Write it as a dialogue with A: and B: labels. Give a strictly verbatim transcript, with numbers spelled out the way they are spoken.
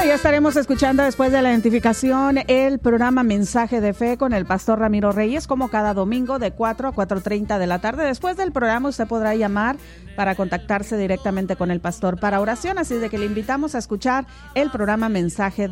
A: Bueno, ya estaremos escuchando después de la identificación el programa Mensaje de Fe con el pastor Ramiro Reyes, como cada domingo de cuatro a cuatro treinta de la tarde. Después del programa usted podrá llamar para contactarse directamente con el pastor para oración, así de que le invitamos a escuchar el programa Mensaje de